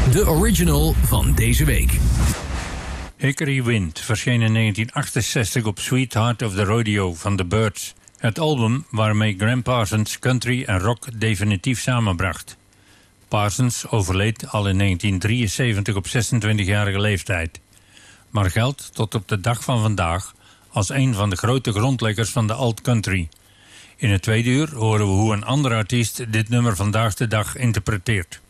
De original van deze week. Hickory Wind verscheen in 1968 op Sweetheart of the Rodeo van The Byrds. Het album waarmee Gram Parsons country en rock definitief samenbracht. Parsons overleed al in 1973 op 26-jarige leeftijd. Maar geldt tot op de dag van vandaag als een van de grote grondleggers van de alt-country. In het tweede uur horen we hoe een andere artiest dit nummer vandaag de dag interpreteert.